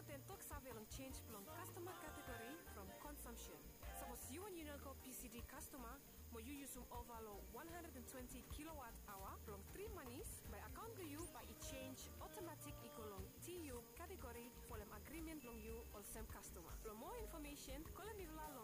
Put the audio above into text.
ten talk savel on change from customer category from consumption. Suppose you and Unelco PCD customer, mo you use overload 120 kilowatt hour from 3 monies by account to you by it change automatic equal TU category for them agreement long you or same customer. For more information, call me